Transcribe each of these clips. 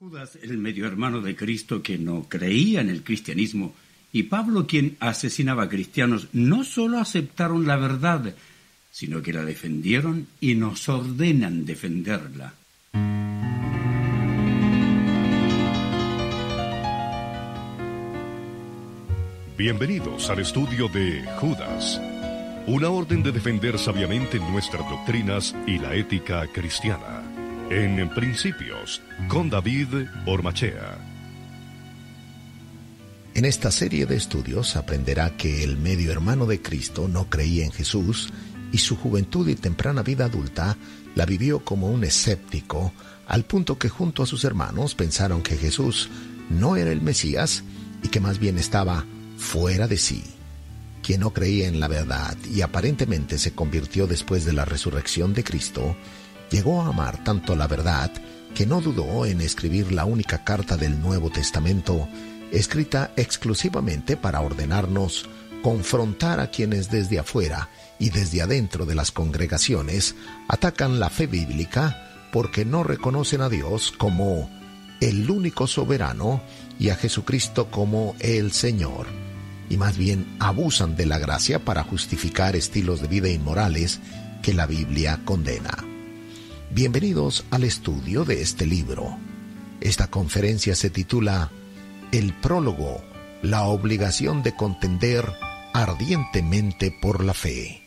Judas, el medio hermano de Cristo que no creía en el cristianismo, y Pablo, quien asesinaba a cristianos, no solo aceptaron la verdad, sino que la defendieron y nos ordenan defenderla. Bienvenidos al estudio de Judas, una orden de defender sabiamente nuestras doctrinas y la ética cristiana. En Principios, con David Ormachea. En esta serie de estudios aprenderá que el medio hermano de Cristo no creía en Jesús y su juventud y temprana vida adulta la vivió como un escéptico, al punto que junto a sus hermanos pensaron que Jesús no era el Mesías y que más bien estaba fuera de sí. Quien no creía en la verdad y aparentemente se convirtió después de la resurrección de Cristo, llegó a amar tanto la verdad que no dudó en escribir la única carta del Nuevo Testamento, escrita exclusivamente para ordenarnos confrontar a quienes desde afuera y desde adentro de las congregaciones atacan la fe bíblica porque no reconocen a Dios como el único soberano y a Jesucristo como el Señor, y más bien abusan de la gracia para justificar estilos de vida inmorales que la Biblia condena. Bienvenidos al estudio de este libro. Esta conferencia se titula El prólogo, la obligación de contender ardientemente por la fe.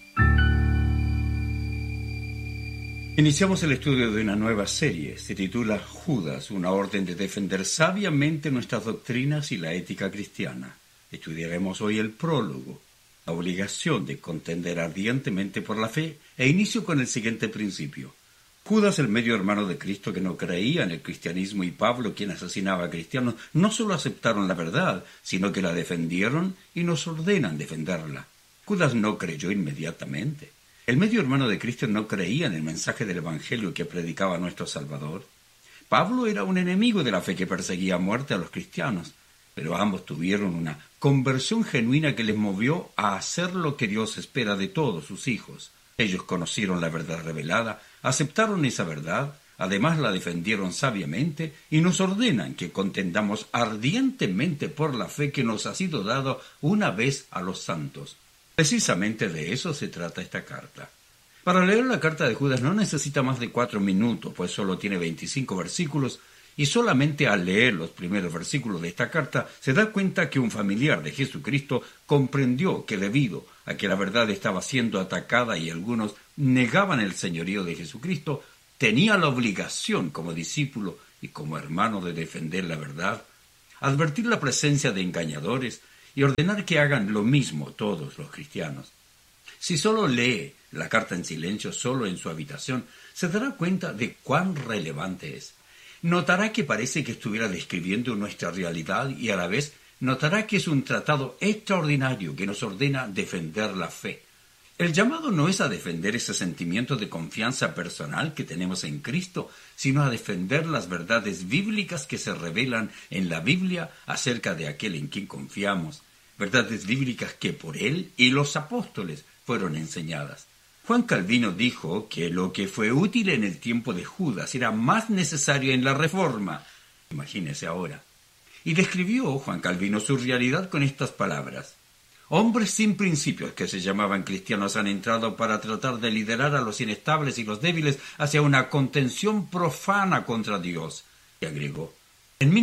Iniciamos el estudio de una nueva serie. Se titula Judas, una orden de defender sabiamente nuestras doctrinas y la ética cristiana. Estudiaremos hoy el prólogo, la obligación de contender ardientemente por la fe, e inicio con el siguiente principio. Judas, el medio hermano de Cristo que no creía en el cristianismo, y Pablo, quien asesinaba a cristianos, no solo aceptaron la verdad, sino que la defendieron y nos ordenan defenderla. Judas no creyó inmediatamente. El medio hermano de Cristo no creía en el mensaje del Evangelio que predicaba nuestro Salvador. Pablo era un enemigo de la fe que perseguía a muerte a los cristianos, pero ambos tuvieron una conversión genuina que les movió a hacer lo que Dios espera de todos sus hijos. Ellos conocieron la verdad revelada, aceptaron esa verdad, además la defendieron sabiamente y nos ordenan que contendamos ardientemente por la fe que nos ha sido dado una vez a los santos. Precisamente de eso se trata esta carta. Para leer la carta de Judas no necesita más de 4 minutos, pues solo tiene 25 versículos, y solamente al leer los primeros versículos de esta carta se da cuenta que un familiar de Jesucristo comprendió que debido a que la verdad estaba siendo atacada y algunos negaban el señorío de Jesucristo, tenía la obligación como discípulo y como hermano de defender la verdad, advertir la presencia de engañadores y ordenar que hagan lo mismo todos los cristianos. Si solo lee la carta en silencio, solo en su habitación, se dará cuenta de cuán relevante es. Notará que parece que estuviera describiendo nuestra realidad y a la vez notará que es un tratado extraordinario que nos ordena defender la fe. El llamado no es a defender ese sentimiento de confianza personal que tenemos en Cristo, sino a defender las verdades bíblicas que se revelan en la Biblia acerca de aquel en quien confiamos, verdades bíblicas que por él y los apóstoles fueron enseñadas. Juan Calvino dijo que lo que fue útil en el tiempo de Judas era más necesario en la Reforma. Imagínese ahora. Y describió Juan Calvino su realidad con estas palabras. Hombres sin principios que se llamaban cristianos han entrado para tratar de liderar a los inestables y los débiles hacia una contención profana contra Dios. Y agregó. En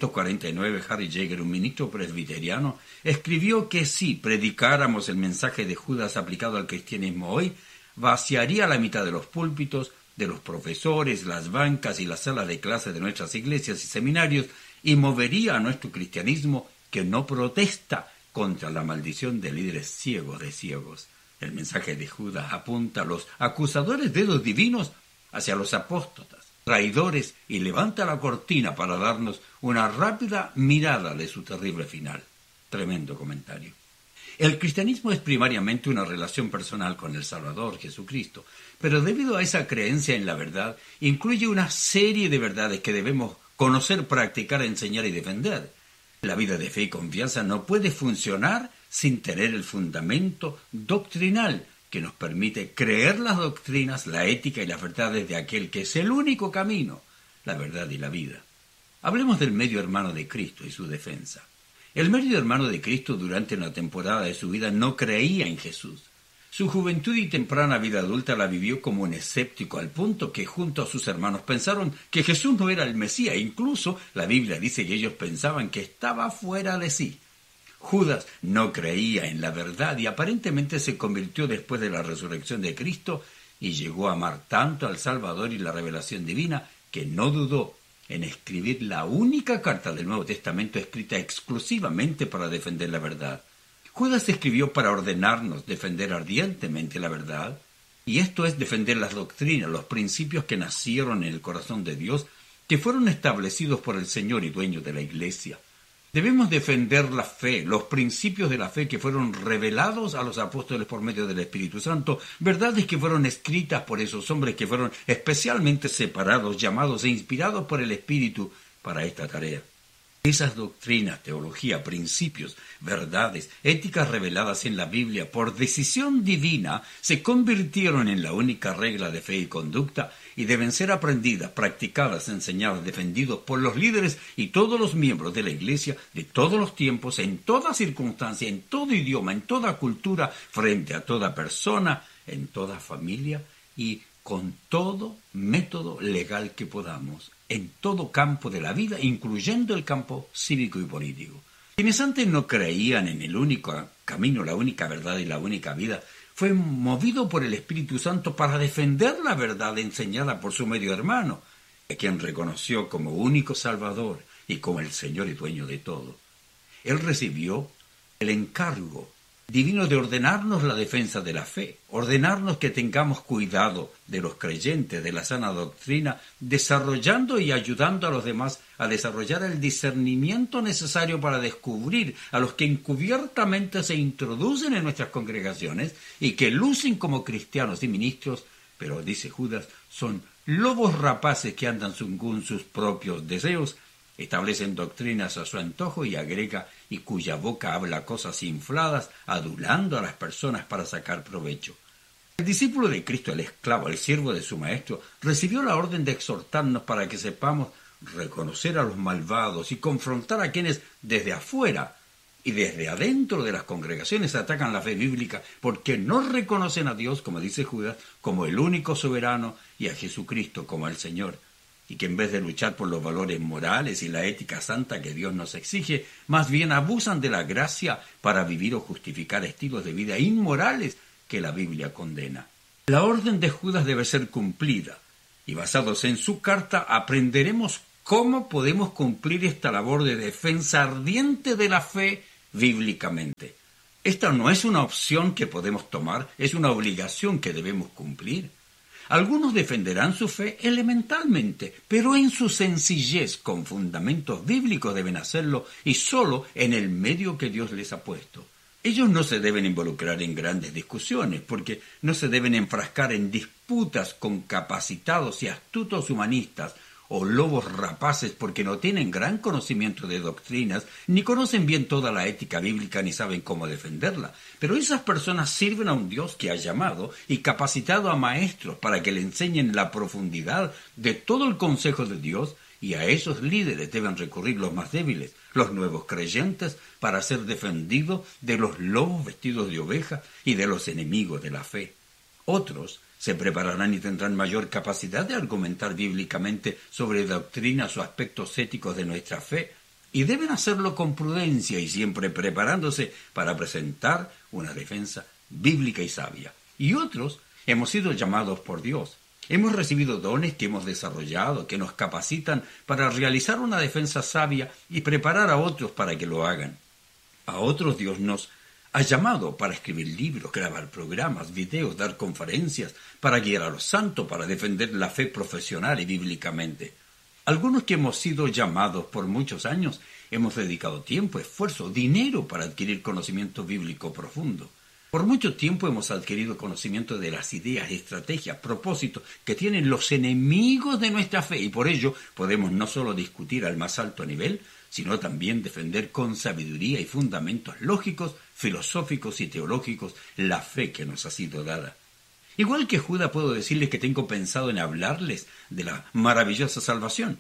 1949, Harry Jaeger, un ministro presbiteriano, escribió que si predicáramos el mensaje de Judas aplicado al cristianismo hoy, vaciaría la mitad de los púlpitos, de los profesores, las bancas y las salas de clase de nuestras iglesias y seminarios y movería a nuestro cristianismo que no protesta contra la maldición de líderes ciegos de ciegos. El mensaje de Judas apunta a los acusadores dedos divinos hacia los apóstatas, traidores, y levanta la cortina para darnos una rápida mirada de su terrible final. Tremendo comentario. El cristianismo es primariamente una relación personal con el Salvador, Jesucristo, pero debido a esa creencia en la verdad, incluye una serie de verdades que debemos conocer, practicar, enseñar y defender. La vida de fe y confianza no puede funcionar sin tener el fundamento doctrinal que nos permite creer las doctrinas, la ética y las verdades de aquel que es el único camino, la verdad y la vida. Hablemos del medio hermano de Cristo y su defensa. El medio hermano de Cristo durante una temporada de su vida no creía en Jesús. Su juventud y temprana vida adulta la vivió como un escéptico, al punto que junto a sus hermanos pensaron que Jesús no era el Mesías. Incluso la Biblia dice que ellos pensaban que estaba fuera de sí. Judas no creía en la verdad y aparentemente se convirtió después de la resurrección de Cristo y llegó a amar tanto al Salvador y la revelación divina que no dudó en escribir la única carta del Nuevo Testamento escrita exclusivamente para defender la verdad. Judas escribió para ordenarnos defender ardientemente la verdad, y esto es defender las doctrinas, los principios que nacieron en el corazón de Dios, que fueron establecidos por el Señor y dueño de la Iglesia. Debemos defender la fe, los principios de la fe que fueron revelados a los apóstoles por medio del Espíritu Santo, verdades que fueron escritas por esos hombres que fueron especialmente separados, llamados e inspirados por el Espíritu para esta tarea. Esas doctrinas, teología, principios, verdades, éticas reveladas en la Biblia por decisión divina se convirtieron en la única regla de fe y conducta y deben ser aprendidas, practicadas, enseñadas, defendidas por los líderes y todos los miembros de la Iglesia de todos los tiempos, en toda circunstancia, en todo idioma, en toda cultura, frente a toda persona, en toda familia y con todo método legal que podamos, en todo campo de la vida, incluyendo el campo cívico y político. Quienes antes no creían en el único camino, la única verdad y la única vida, fue movido por el Espíritu Santo para defender la verdad enseñada por su medio hermano, a quien reconoció como único Salvador y como el Señor y dueño de todo. Él recibió el encargo divino de ordenarnos la defensa de la fe, ordenarnos que tengamos cuidado de los creyentes, de la sana doctrina, desarrollando y ayudando a los demás a desarrollar el discernimiento necesario para descubrir a los que encubiertamente se introducen en nuestras congregaciones y que lucen como cristianos y ministros, pero, dice Judas, son lobos rapaces que andan según sus propios deseos, establecen doctrinas a su antojo y agrega, y cuya boca habla cosas infladas, adulando a las personas para sacar provecho. El discípulo de Cristo, el esclavo, el siervo de su maestro, recibió la orden de exhortarnos para que sepamos reconocer a los malvados y confrontar a quienes desde afuera y desde adentro de las congregaciones atacan la fe bíblica porque no reconocen a Dios, como dice Judas, como el único soberano y a Jesucristo como el Señor. Y que en vez de luchar por los valores morales y la ética santa que Dios nos exige, más bien abusan de la gracia para vivir o justificar estilos de vida inmorales que la Biblia condena. La orden de Judas debe ser cumplida, y basados en su carta aprenderemos cómo podemos cumplir esta labor de defensa ardiente de la fe bíblicamente. Esta no es una opción que podemos tomar, es una obligación que debemos cumplir. Algunos defenderán su fe elementalmente, pero en su sencillez, con fundamentos bíblicos deben hacerlo y solo en el medio que Dios les ha puesto. Ellos no se deben involucrar en grandes discusiones, porque no se deben enfrascar en disputas con capacitados y astutos humanistas o lobos rapaces porque no tienen gran conocimiento de doctrinas, ni conocen bien toda la ética bíblica, ni saben cómo defenderla. Pero esas personas sirven a un Dios que ha llamado y capacitado a maestros para que le enseñen la profundidad de todo el consejo de Dios, y a esos líderes deben recurrir los más débiles, los nuevos creyentes, para ser defendidos de los lobos vestidos de oveja y de los enemigos de la fe. Otros se prepararán y tendrán mayor capacidad de argumentar bíblicamente sobre doctrinas o aspectos éticos de nuestra fe, y deben hacerlo con prudencia y siempre preparándose para presentar una defensa bíblica y sabia. Y otros hemos sido llamados por Dios. Hemos recibido dones que hemos desarrollado, que nos capacitan para realizar una defensa sabia y preparar a otros para que lo hagan. A otros Dios nos ha llamado para escribir libros, grabar programas, videos, dar conferencias, para guiar a los santos, para defender la fe profesional y bíblicamente. Algunos que hemos sido llamados por muchos años hemos dedicado tiempo, esfuerzo, dinero para adquirir conocimiento bíblico profundo. Por mucho tiempo hemos adquirido conocimiento de las ideas, estrategias, propósitos que tienen los enemigos de nuestra fe, y por ello podemos no solo discutir al más alto nivel, sino también defender con sabiduría y fundamentos lógicos, filosóficos y teológicos la fe que nos ha sido dada. Igual que Judas, puedo decirles que tengo pensado en hablarles de la maravillosa salvación.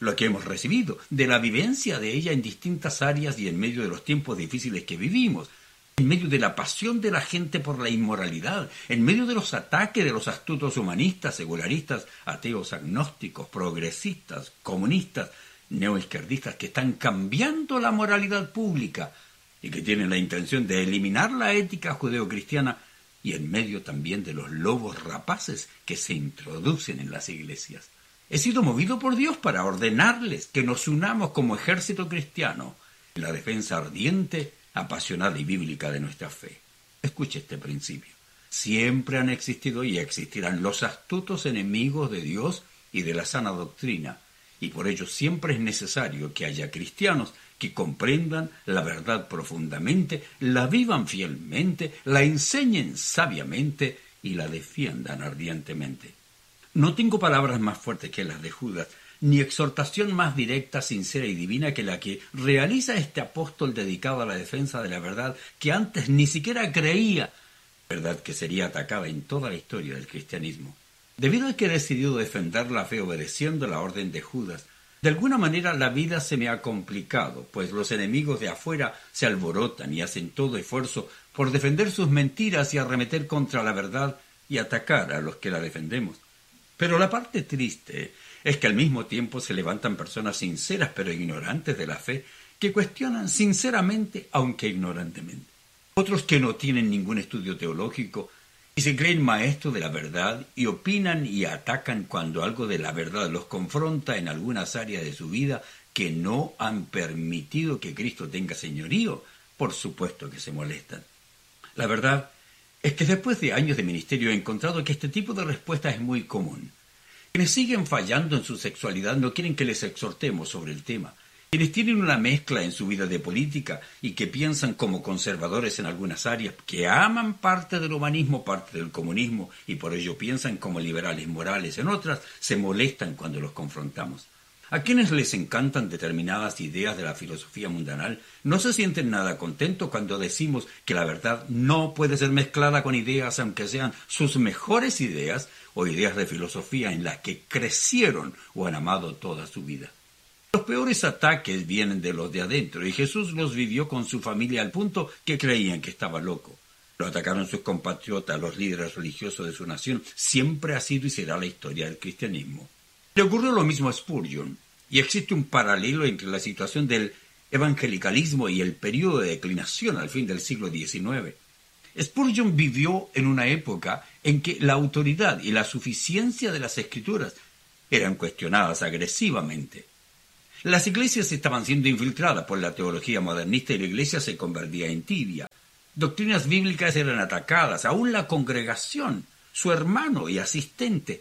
lo que hemos recibido, de la vivencia de ella en distintas áreas y en medio de los tiempos difíciles que vivimos, en medio de la pasión de la gente por la inmoralidad, en medio de los ataques de los astutos humanistas, secularistas, ateos, agnósticos, progresistas, comunistas, neoizquierdistas que están cambiando la moralidad pública y que tienen la intención de eliminar la ética judeocristiana, y en medio también de los lobos rapaces que se introducen en las iglesias. He sido movido por Dios para ordenarles que nos unamos como ejército cristiano en la defensa ardiente, apasionada y bíblica de nuestra fe. Escuche este principio. Siempre han existido y existirán los astutos enemigos de Dios y de la sana doctrina, y por ello siempre es necesario que haya cristianos que comprendan la verdad profundamente, la vivan fielmente, la enseñen sabiamente y la defiendan ardientemente. No tengo palabras más fuertes que las de Judas, ni exhortación más directa, sincera y divina que la que realiza este apóstol dedicado a la defensa de la verdad que antes ni siquiera creía, verdad que sería atacada en toda la historia del cristianismo. Debido a que he decidido defender la fe obedeciendo la orden de Judas, de alguna manera la vida se me ha complicado, pues los enemigos de afuera se alborotan y hacen todo esfuerzo por defender sus mentiras y arremeter contra la verdad y atacar a los que la defendemos. Pero la parte triste es que al mismo tiempo se levantan personas sinceras pero ignorantes de la fe que cuestionan sinceramente aunque ignorantemente. Otros que no tienen ningún estudio teológico y se creen maestros de la verdad y opinan y atacan cuando algo de la verdad los confronta en algunas áreas de su vida que no han permitido que Cristo tenga señorío. Por supuesto que se molestan. La verdad es que después de años de ministerio he encontrado que este tipo de respuesta es muy común. Quienes siguen fallando en su sexualidad no quieren que les exhortemos sobre el tema. Quienes tienen una mezcla en su vida de política y que piensan como conservadores en algunas áreas, que aman parte del humanismo, parte del comunismo, y por ello piensan como liberales morales en otras, se molestan cuando los confrontamos. A quienes les encantan determinadas ideas de la filosofía mundanal, no se sienten nada contentos cuando decimos que la verdad no puede ser mezclada con ideas, aunque sean sus mejores ideas o ideas de filosofía en las que crecieron o han amado toda su vida. Los peores ataques vienen de los de adentro, y Jesús los vivió con su familia al punto que creían que estaba loco. Lo atacaron sus compatriotas, los líderes religiosos de su nación. Siempre ha sido y será la historia del cristianismo. Le ocurrió lo mismo a Spurgeon, y existe un paralelo entre la situación del evangelicalismo y el periodo de declinación al fin del siglo XIX. Spurgeon vivió en una época en que la autoridad y la suficiencia de las Escrituras eran cuestionadas agresivamente. Las iglesias estaban siendo infiltradas por la teología modernista y la iglesia se convertía en tibia. Doctrinas bíblicas eran atacadas, aún la congregación, su hermano y asistente,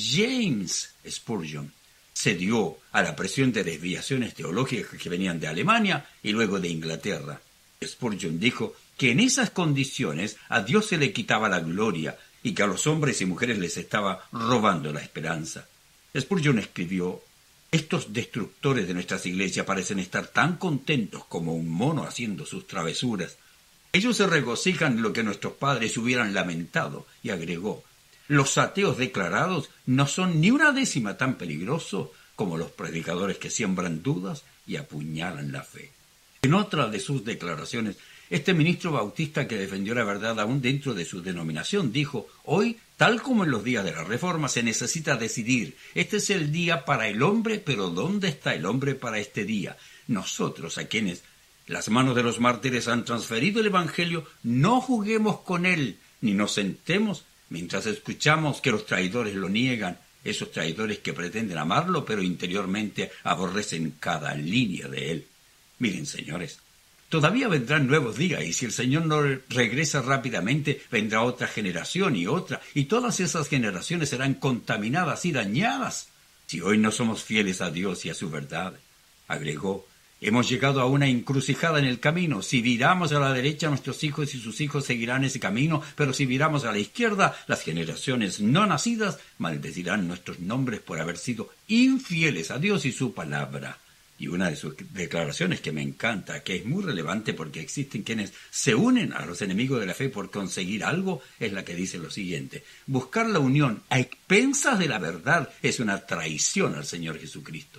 James Spurgeon, cedió a la presión de desviaciones teológicas que venían de Alemania y luego de Inglaterra. Spurgeon dijo que en esas condiciones a Dios se le quitaba la gloria y que a los hombres y mujeres les estaba robando la esperanza. Spurgeon escribió: estos destructores de nuestras iglesias parecen estar tan contentos como un mono haciendo sus travesuras. Ellos se regocijan en lo que nuestros padres hubieran lamentado, y agregó: los ateos declarados no son ni una décima tan peligrosos como los predicadores que siembran dudas y apuñalan la fe. En otra de sus declaraciones, este ministro bautista que defendió la verdad aún dentro de su denominación dijo: hoy, tal como en los días de la Reforma, se necesita decidir. Este es el día para el hombre, pero ¿dónde está el hombre para este día? Nosotros, a quienes las manos de los mártires han transferido el Evangelio, no juguemos con él, ni nos sentemos mientras escuchamos que los traidores lo niegan, esos traidores que pretenden amarlo, pero interiormente aborrecen cada línea de él. Miren, señores, todavía vendrán nuevos días, y si el Señor no regresa rápidamente, vendrá otra generación y otra, y todas esas generaciones serán contaminadas y dañadas. Si hoy no somos fieles a Dios y a su verdad, agregó, hemos llegado a una encrucijada en el camino. Si viramos a la derecha, nuestros hijos y sus hijos seguirán ese camino, pero si viramos a la izquierda, las generaciones no nacidas maldecirán nuestros nombres por haber sido infieles a Dios y su palabra. Y una de sus declaraciones que me encanta, que es muy relevante porque existen quienes se unen a los enemigos de la fe por conseguir algo, es la que dice lo siguiente: buscar la unión a expensas de la verdad es una traición al Señor Jesucristo.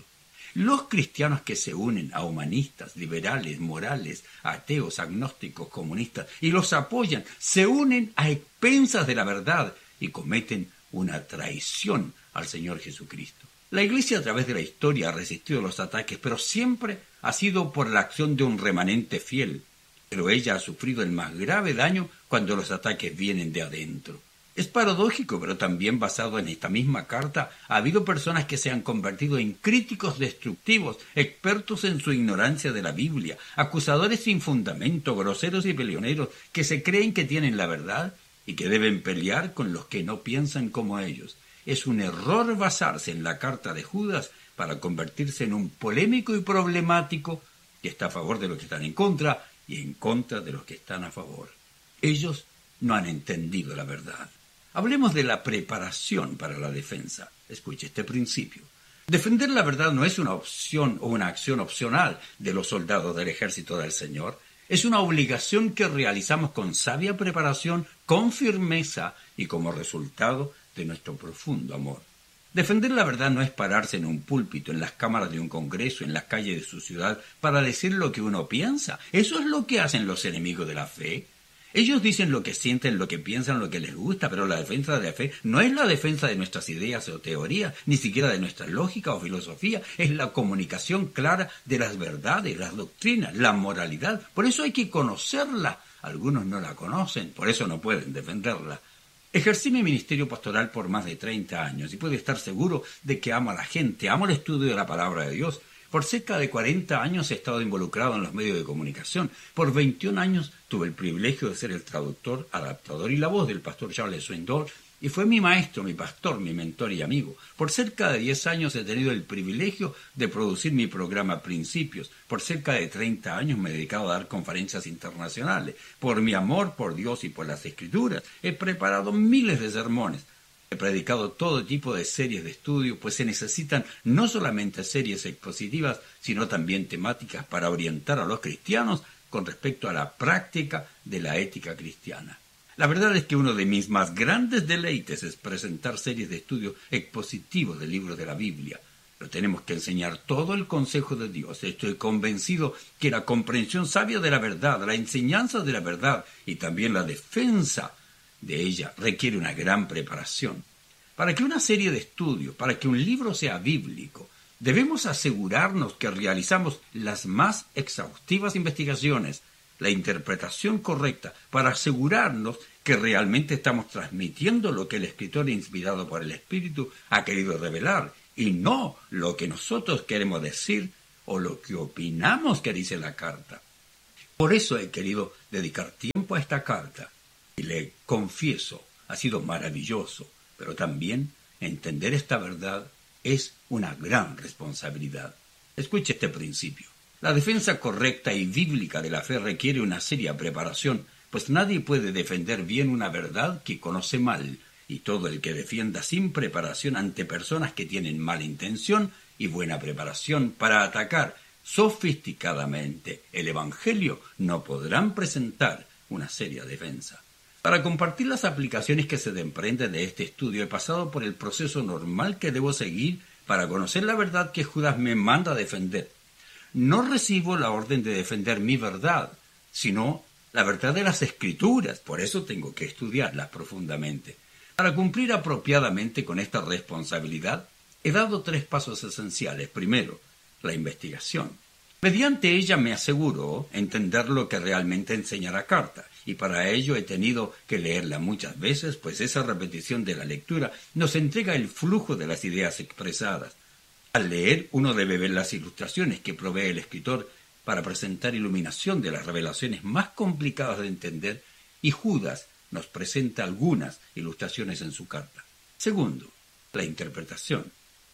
Los cristianos que se unen a humanistas, liberales, morales, ateos, agnósticos, comunistas y los apoyan, se unen a expensas de la verdad y cometen una traición al Señor Jesucristo. La Iglesia a través de la historia ha resistido los ataques, pero siempre ha sido por la acción de un remanente fiel. Pero ella ha sufrido el más grave daño cuando los ataques vienen de adentro. Es paradójico, pero también basado en esta misma carta, ha habido personas que se han convertido en críticos destructivos, expertos en su ignorancia de la Biblia, acusadores sin fundamento, groseros y peleoneros, que se creen que tienen la verdad y que deben pelear con los que no piensan como ellos. Es un error basarse en la carta de Judas para convertirse en un polémico y problemático que está a favor de los que están en contra y en contra de los que están a favor. Ellos no han entendido la verdad. Hablemos de la preparación para la defensa. Escuche este principio. Defender la verdad no es una opción o una acción opcional de los soldados del ejército del Señor. Es una obligación que realizamos con sabia preparación, con firmeza y como resultado de nuestro profundo amor. Defender la verdad no es pararse en un púlpito, en las cámaras de un congreso, en las calles de su ciudad, para decir lo que uno piensa. Eso es lo que hacen los enemigos de la fe. Ellos dicen lo que sienten, lo que piensan, lo que les gusta, pero la defensa de la fe no es la defensa de nuestras ideas o teorías, ni siquiera de nuestra lógica o filosofía. Es la comunicación clara de las verdades, las doctrinas, la moralidad. Por eso hay que conocerla. Algunos no la conocen, por eso no pueden defenderla. Ejercí mi ministerio pastoral por más de 30 años y puede estar seguro de que amo a la gente, amo el estudio de la palabra de Dios. Por cerca de 40 años he estado involucrado en los medios de comunicación. Por 21 años tuve el privilegio de ser el traductor, adaptador y la voz del pastor Charles Swindoll, y fue mi maestro, mi pastor, mi mentor y amigo. Por cerca de 10 años he tenido el privilegio de producir mi programa Principios. Por cerca de 30 años me he dedicado a dar conferencias internacionales. Por mi amor por Dios y por las Escrituras he preparado miles de sermones. He predicado todo tipo de series de estudio, pues se necesitan no solamente series expositivas, sino también temáticas para orientar a los cristianos con respecto a la práctica de la ética cristiana. La verdad es que uno de mis más grandes deleites es presentar series de estudio expositivos de libros de la Biblia. Pero tenemos que enseñar todo el consejo de Dios. Estoy convencido que la comprensión sabia de la verdad, la enseñanza de la verdad y también la defensa de ella requiere una gran preparación. Para que una serie de estudios, para que un libro sea bíblico, debemos asegurarnos que realizamos las más exhaustivas investigaciones, la interpretación correcta, para asegurarnos que realmente estamos transmitiendo lo que el escritor inspirado por el Espíritu ha querido revelar, y no lo que nosotros queremos decir o lo que opinamos que dice la carta. Por eso he querido dedicar tiempo a esta carta, y le confieso, ha sido maravilloso, pero también entender esta verdad es una gran responsabilidad. Escuche este principio. La defensa correcta y bíblica de la fe requiere una seria preparación, pues nadie puede defender bien una verdad que conoce mal, y todo el que defienda sin preparación ante personas que tienen mala intención y buena preparación para atacar sofisticadamente el Evangelio no podrán presentar una seria defensa. Para compartir las aplicaciones que se desprenden de este estudio he pasado por el proceso normal que debo seguir para conocer la verdad que Judas me manda a defender. No recibo la orden de defender mi verdad, sino la verdad de las Escrituras. Por eso tengo que estudiarlas profundamente. Para cumplir apropiadamente con esta responsabilidad, he dado 3 pasos esenciales. Primero, la investigación. Mediante ella me aseguro entender lo que realmente enseña la carta, y para ello he tenido que leerla muchas veces, pues esa repetición de la lectura nos entrega el flujo de las ideas expresadas. Al leer, uno debe ver las ilustraciones que provee el escritor para presentar iluminación de las revelaciones más complicadas de entender, y Judas nos presenta algunas ilustraciones en su carta. Segundo, la interpretación.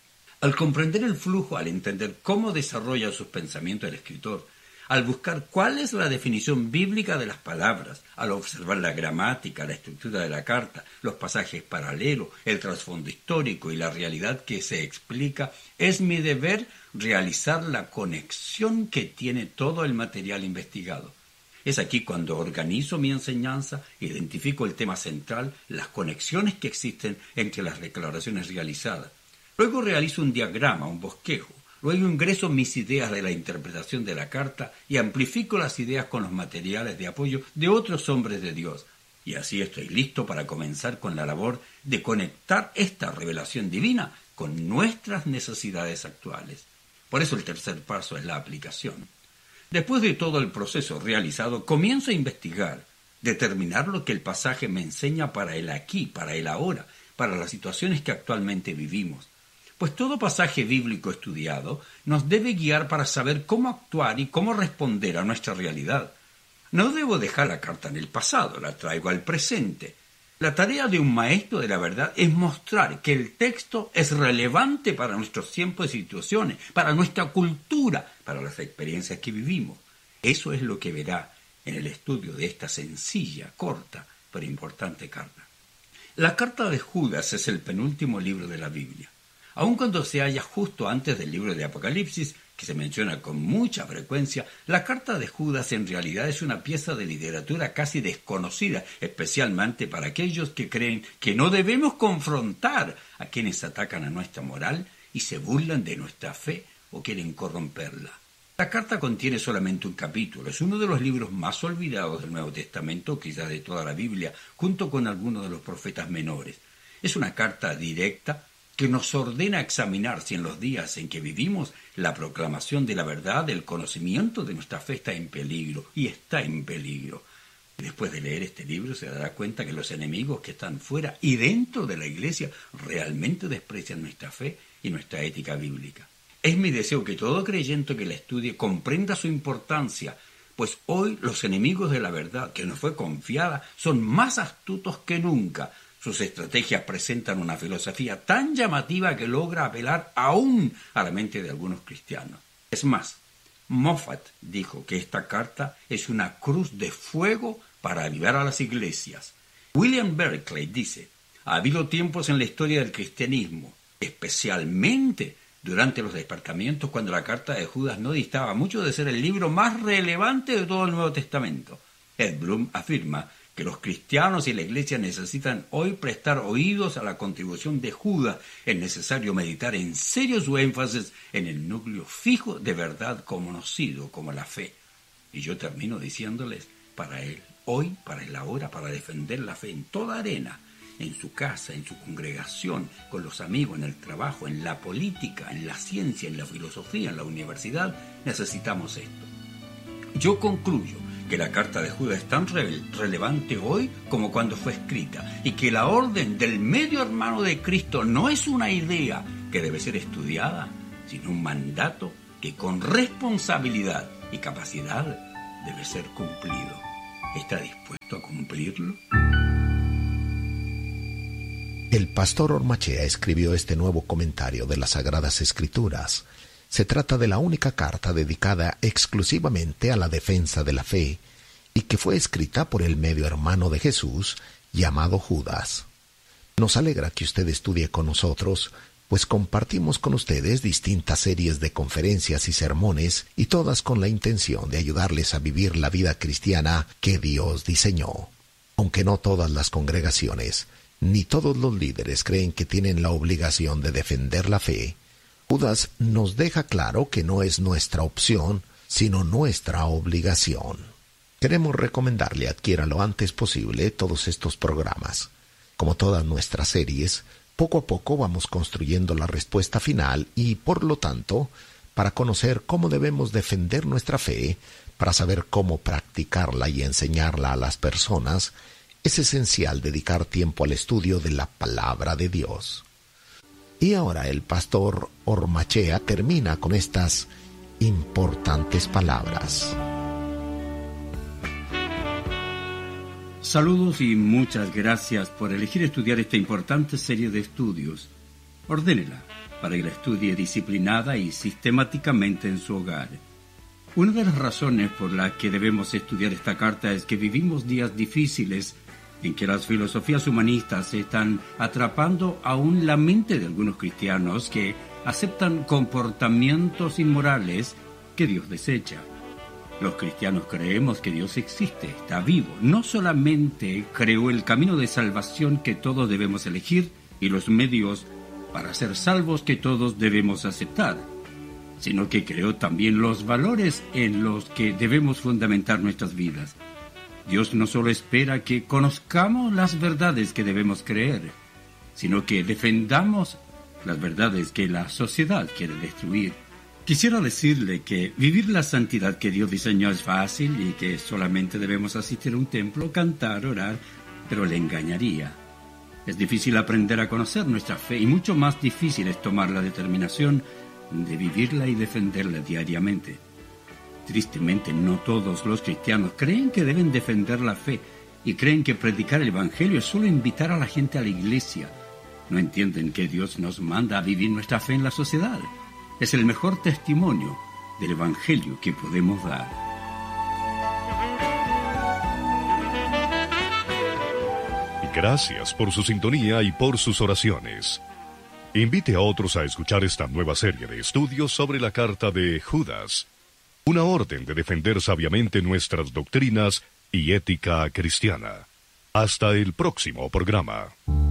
Al comprender el flujo, al entender cómo desarrolla sus pensamientos el escritor, al buscar cuál es la definición bíblica de las palabras, al observar la gramática, la estructura de la carta, los pasajes paralelos, el trasfondo histórico y la realidad que se explica, es mi deber realizar la conexión que tiene todo el material investigado. Es aquí cuando organizo mi enseñanza, identifico el tema central, las conexiones que existen entre las declaraciones realizadas. Luego realizo un diagrama, un bosquejo. Luego ingreso mis ideas de la interpretación de la carta y amplifico las ideas con los materiales de apoyo de otros hombres de Dios. Y así estoy listo para comenzar con la labor de conectar esta revelación divina con nuestras necesidades actuales. Por eso el tercer paso es la aplicación. Después de todo el proceso realizado, comienzo a investigar, determinar lo que el pasaje me enseña para el aquí, para el ahora, para las situaciones que actualmente vivimos. Pues todo pasaje bíblico estudiado nos debe guiar para saber cómo actuar y cómo responder a nuestra realidad. No debo dejar la carta en el pasado, la traigo al presente. La tarea de un maestro de la verdad es mostrar que el texto es relevante para nuestros tiempos y situaciones, para nuestra cultura, para las experiencias que vivimos. Eso es lo que verá en el estudio de esta sencilla, corta, pero importante carta. La carta de Judas es el penúltimo libro de la Biblia. Aun cuando se halla justo antes del libro de Apocalipsis, que se menciona con mucha frecuencia, la carta de Judas en realidad es una pieza de literatura casi desconocida, especialmente para aquellos que creen que no debemos confrontar a quienes atacan a nuestra moral y se burlan de nuestra fe o quieren corromperla. La carta contiene solamente un capítulo, es uno de los libros más olvidados del Nuevo Testamento, quizás de toda la Biblia, junto con algunos de los profetas menores. Es una carta directa que nos ordena examinar si en los días en que vivimos la proclamación de la verdad, el conocimiento de nuestra fe está en peligro, y está en peligro. Y después de leer este libro se dará cuenta que los enemigos que están fuera y dentro de la Iglesia realmente desprecian nuestra fe y nuestra ética bíblica. Es mi deseo que todo creyente que la estudie comprenda su importancia, pues hoy los enemigos de la verdad que nos fue confiada son más astutos que nunca. Sus estrategias presentan una filosofía tan llamativa que logra apelar aún a la mente de algunos cristianos. Es más, Moffat dijo que esta carta es una cruz de fuego para avivar a las iglesias. William Berkeley dice: ha habido tiempos en la historia del cristianismo, especialmente durante los despertamientos cuando la carta de Judas no distaba mucho de ser el libro más relevante de todo el Nuevo Testamento. Ed Bloom afirma que los cristianos y la Iglesia necesitan hoy prestar oídos a la contribución de Judas. Es necesario meditar en serio su énfasis en el núcleo fijo de verdad conocido como la fe. Y yo termino diciéndoles, para él, hoy, para el ahora, para defender la fe en toda arena, en su casa, en su congregación, con los amigos, en el trabajo, en la política, en la ciencia, en la filosofía, en la universidad, necesitamos esto. Yo concluyo que la carta de Judas es tan relevante hoy como cuando fue escrita, y que la orden del medio hermano de Cristo no es una idea que debe ser estudiada, sino un mandato que con responsabilidad y capacidad debe ser cumplido. ¿Está dispuesto a cumplirlo? El pastor Ormachea escribió este nuevo comentario de las Sagradas Escrituras. Se trata de la única carta dedicada exclusivamente a la defensa de la fe y que fue escrita por el medio hermano de Jesús, llamado Judas. Nos alegra que usted estudie con nosotros, pues compartimos con ustedes distintas series de conferencias y sermones, y todas con la intención de ayudarles a vivir la vida cristiana que Dios diseñó. Aunque no todas las congregaciones, ni todos los líderes creen que tienen la obligación de defender la fe, Judas nos deja claro que no es nuestra opción, sino nuestra obligación. Queremos recomendarle adquiera lo antes posible todos estos programas. Como todas nuestras series, poco a poco vamos construyendo la respuesta final y, por lo tanto, para conocer cómo debemos defender nuestra fe, para saber cómo practicarla y enseñarla a las personas, es esencial dedicar tiempo al estudio de la Palabra de Dios. Y ahora el pastor Ormachea termina con estas importantes palabras. Saludos y muchas gracias por elegir estudiar esta importante serie de estudios. Ordénela para que la estudie disciplinada y sistemáticamente en su hogar. Una de las razones por las que debemos estudiar esta carta es que vivimos días difíciles en que las filosofías humanistas están atrapando aún la mente de algunos cristianos que aceptan comportamientos inmorales que Dios desecha. Los cristianos creemos que Dios existe, está vivo. No solamente creó el camino de salvación que todos debemos elegir y los medios para ser salvos que todos debemos aceptar, sino que creó también los valores en los que debemos fundamentar nuestras vidas. Dios no solo espera que conozcamos las verdades que debemos creer, sino que defendamos las verdades que la sociedad quiere destruir. Quisiera decirle que vivir la santidad que Dios diseñó es fácil y que solamente debemos asistir a un templo, cantar, orar, pero le engañaría. Es difícil aprender a conocer nuestra fe y mucho más difícil es tomar la determinación de vivirla y defenderla diariamente. Tristemente, no todos los cristianos creen que deben defender la fe y creen que predicar el Evangelio es solo invitar a la gente a la iglesia. No entienden que Dios nos manda a vivir nuestra fe en la sociedad. Es el mejor testimonio del Evangelio que podemos dar. Gracias por su sintonía y por sus oraciones. Invite a otros a escuchar esta nueva serie de estudios sobre la carta de Judas, una orden de defender sabiamente nuestras doctrinas y ética cristiana. Hasta el próximo programa.